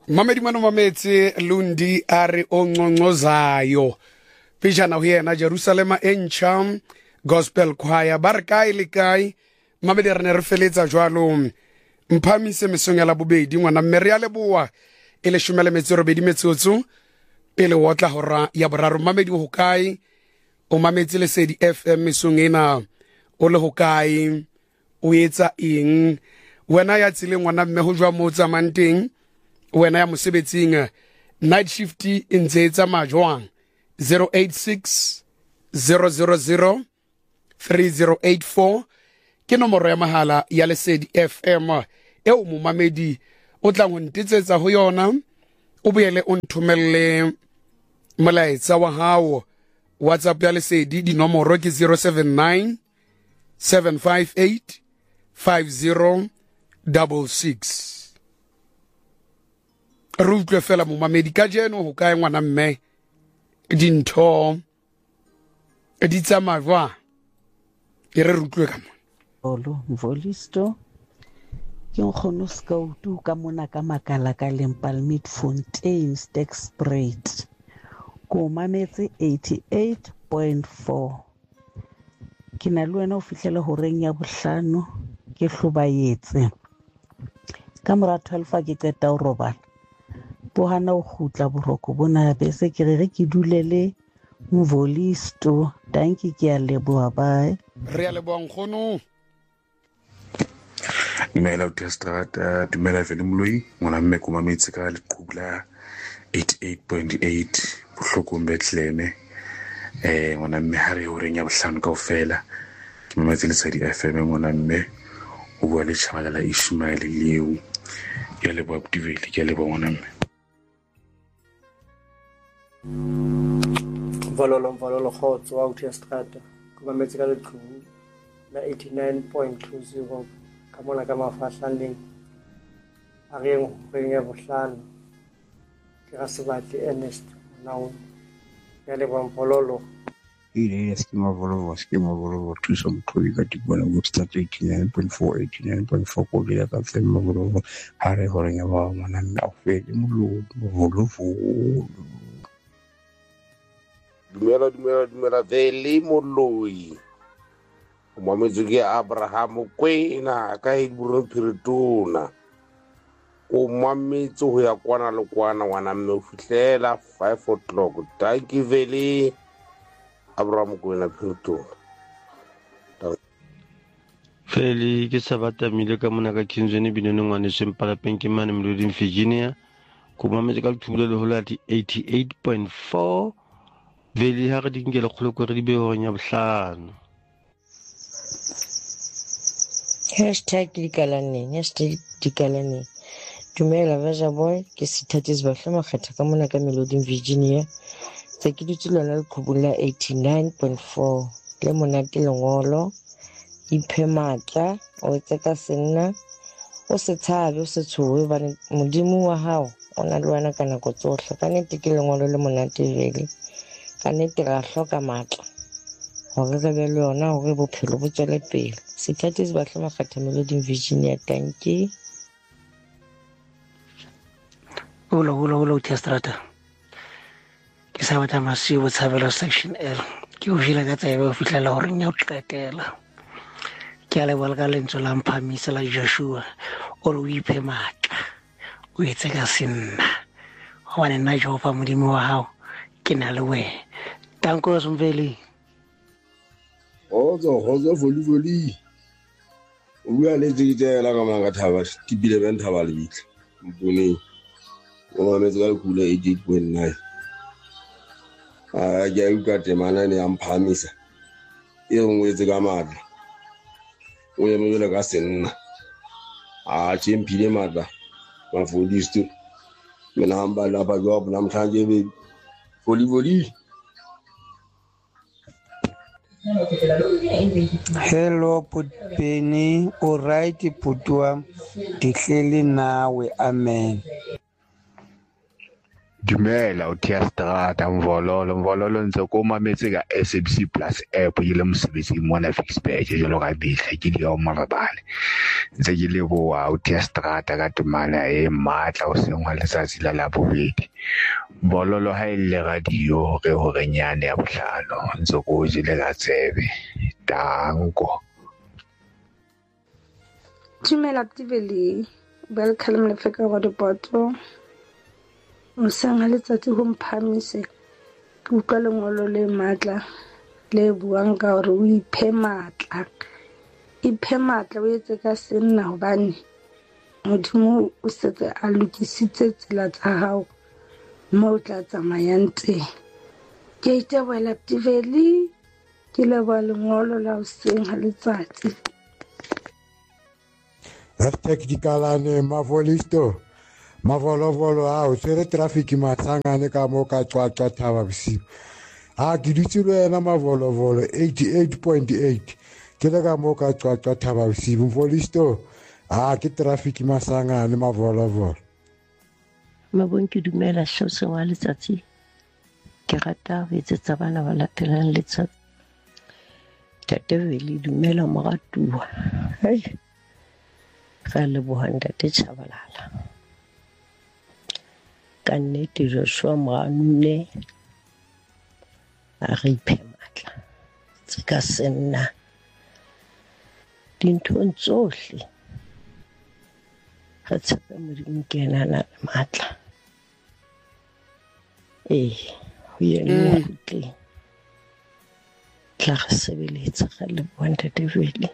Mamedi mano mametse lundi ari ongongozayo pijana huyena Jerusalem encham gospel choir barkai likai mamedi rene re feletsa jwalo mphamise mesong ya la bobedi ngwana mmere ya leboa ele shumele metsero bedi metsotso pele wotla hora ya boraro mamedi ho kai o mametse le sedi FM mesong ena o le ho kai o etsa eng wena ya tsile ngwana mme ho jwa mo tsamanteng wena ya mosebetsing night shift intsetsa majwang 086 000 3084 ke nomoro ya mahala ya lesedi FM eo momamedi o tla go ntetsetsa ho yona o boele o nthomelle molaetsa wa hao WhatsApp ya lesedi dinomoro ke 079 758 5066 re utlwe fela momamedi ka jeno ho kae ngwana mme dintho di tsamaya e re utlwe ka mona Volisto ke nkgono Scoutu ka mona ka makala ka Lempalmit Fontaine Stakespruit ko mametse 88.4 ke na le wena o fihlela horeng ya bohlano ke hlobayetse ka mora 12 ke qeta o robala bohana o khutla boroko bona bese ke re ke dulele Volisto danki ke a leboa bye re a leboa nkgono Dumela Utestrata dumela Velimloi ngwana mme ko mametse ka leqhubula 88.8 bohloko mbetlene ngwana mme ha re horeng ya bohlano kaofela ke mametse le Sadi FM ngwana mme o bua le Tshamala la Ismail leo ke leboa Btiveli ke leboa ngwana mme Mvalolo khotso wa Utestrata ko mametse ka leqhubula la 89.20 ka mona ka mafahlaneng a re ngweng ya bohlano ke ga sebatle Ernest now ya le bompololo ile skema volo thuso mthoi ka dibona go start 89.4 ko le ka tsema volo ha re hore ya ba mana nna fele molo dumela vele moloi Mohamed Abraham kwena ka iburo phiritona o mametse ho ya kwana le kwana wana mme o fihlela 5 o'clock tanki vele Abraham kwena phiritona Feli ke sabata mile ka mona ka Kinzweni binene ngwane sempala penke mane Meloding Virginia ko mametse ka thula le holati 88.4 vele ha re dingela kholo ko re di be honya bohlano #dikalane dumela Vaja Boy ke sithathis bahlama kgetha ka mona ka Meloding Virginia tse ke dutse lona le khubula 89.4 le monate lengolo iphe matla o tse ka senna o se tshabe o se tshowe ba modimo wa hao o na le wena ka nako tsohle ka nnete ke lengolo le monate vele ka nnete ra hloka matla hore re be le yona hore bophelo bo tswele pele sithathis bahlama kgetha Meloding Virginia tanki Hola Utestrata ke sa batla masibo tshabelo section L ke o fila ka tsebe o fihlela hore nya o qetela ke a le ka lentswe la mphamisa la Joshua o re o iphe matla o etse ka senna hobane nna Jehova modimo wa hao ke na le wena tanko somveli Ozo voli o bua le tsetela ka manga thaba tibile ben thaba le bitla mpone o mametse ka kula 88.9 ja uka temana ne amphamisa e ngwetse ka matla o ye mo ka senna chempile matla ma Volisto mina hamba lapha job namhlanje be voli hello Putpeni o right putwa dihlele nawe amen Dumela o Tia Strata Mvololo ntse ko mametse ka SABC Plus app ke le mosebetsing mona Fixpage jalo ka bihla ke di o marabale ntse ke le boa o Tia Strata ka temana e matla o sengwa letsatsi la bobedi Mvololo ha ile radio re hore nyane ya bohlano ntse ko jile ka tsebe tanko Dumela Tiveli welcome lefeka go dipoto o sanga letsatsi go mphamise ke utlwa lengolo le matla le buang ka gore o iphe matla o etse ka senna hobane modimo o setse a lokisitse tsela tsa hao mo o tla tsamayang teng ke iteboela Tiveli ke leboa lengolo la o senga letsatsi Dikalane Mavolovolo ao tsere traffic matsangane ka mo ka tswatsa thaba bosiu ke dutse le wena Mavolovolo 88.8 ke le ka mo ka tswatsa thaba bosiu Mvolisto ke traffic masangane Mavolovolo Mabon ke dumela shose wa letsatsi ke rata ho etsetsa bana ba latelang letsatsi Tateveli dumela moratuwa ga le bohanda te Chabalala ka nnete Joshua Moanune a re iphe matla tse ka senna dinthong tsohle ga tshepe Modimo ke yena a nang le matla ho yena mohutleng tla re sebeletsa ga le bohanda Tateveli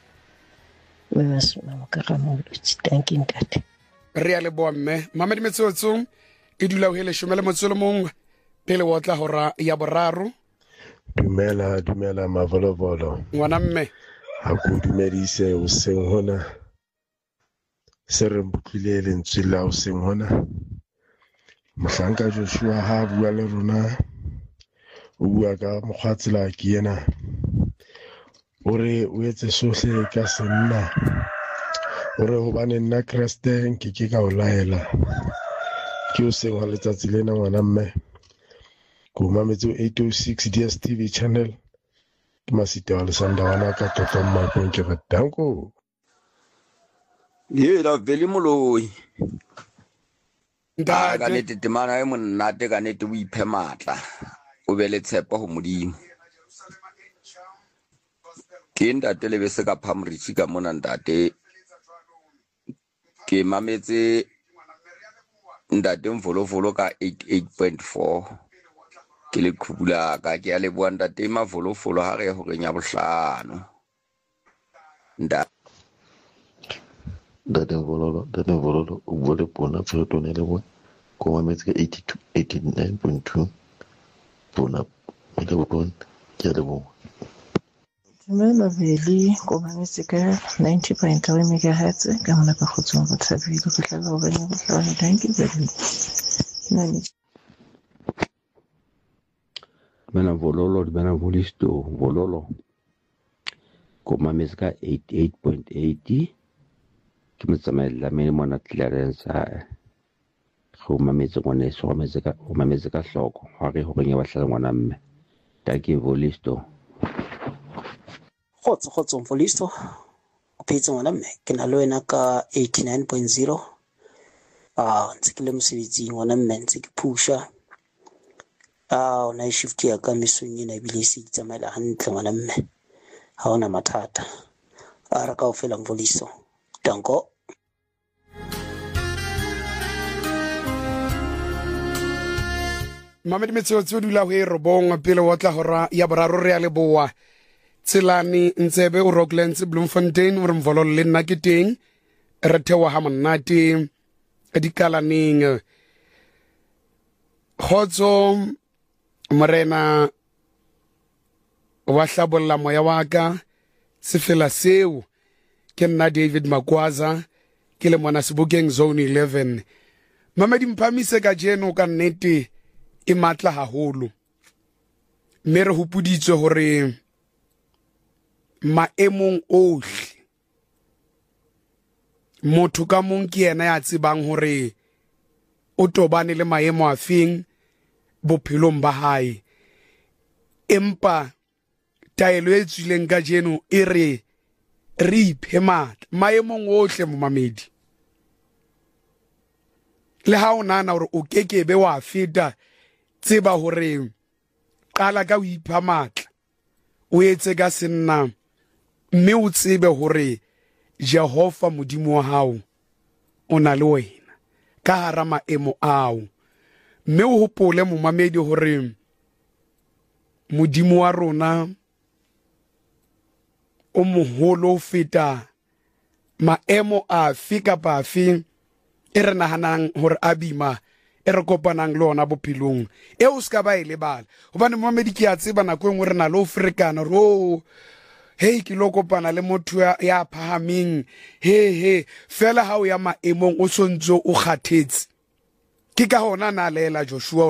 re a leboa mme mamedi metsotso e dula o hele shumele motsolo mongwe pele wa tla hora ya boraro dumela Mavolovolo ngwana mme ha go dumedise o seng hona se re mbutlile lentswe la o seng hona mohlanka Joshua ha bua le rona o bua ka mokgwatsela ke yena ore o etse sohle ka senna ore hobane nna Kriste nke ka o laela ke o seng wa letsatsi lena ngwana mme go mametse 806 DSTV channel ke masita wa lesanda wana ka tota mmapong ke re danko la veli moloi ntate nete temana e monate ka nete o iphe matla o be le tshepo ho Modimo ke ntate le bese ka phamrichi ka mona ntate ke mametse ntate Mvolovolo ka 88.4 ke le khubula ka ke a le bua ntate Mavolofolo ha re ho renya bohlano Ntate Mvololo o bua le pona Fertone le bua ko mametse ka 89.2 pona ile bopon ke a le bua Dumela Veli ko mametse ka 90.3 MHz ka mona ka kgotsong go tshabile go tla go bana go tla thank you very much Bana Volisto Vololo ko mametse ka 88.8 ke motsamaela me mona Clarence go mametse ngwane so mametse ka hloko ha re ho renya bahlala ngwana mme take Volisto Khotso Mfolisto o phetse ngwana mme ke na le wena ka 89.0 ntse ke le mosebetsing ngwana mme ntse ke pusha ona shift ya ka mesong ena bile se tsamaela hantle ngwana mme ha ona mathata a re ka o fela Mfolisto danko mamedi metsotso dula ho e robong pele wa tla hora ya boraro re a leboa Tselani Ntsebe o Rocklands Bloemfontein o re Mvololo le nna ke teng re thewa ha monate dikalaneng khotso morena wa hlabolla moya wa ka sefela seo ke nna David Makwaza ke le mona Sebokeng zone 11 mamedi mphamise ka jeno ka nnete e matla haholo mme re hopoditswe hore maemong ohle motho ka mong ke yena ya tsebang hore o tobane le maemo a feng bophelong ba hae, empa taelo e tswileng ka jeno e re iphe matla maemong ohle momamedi. Le ha o nana hore o kekebe wa feta, tseba hore qala ka o ipha matla, o etse ka senna, mme o tsebe hore Jehova modimo wa hao o na le wena ka hara maemo ao. Mme o hopole momamedi hore modimo wa rona o moholo ho feta maemo afe kapa afe e re nahanang hore a bima e re kopanang le ona bophelong. O ska ba e lebala, hobane momamedi ke a tseba nako engwe re na le ho ferekana hore hei ke lo kopana le motho ya phahameng, he fela ha o ya maemong o sontso o kgathetse. Ke ka hona na lela Joshua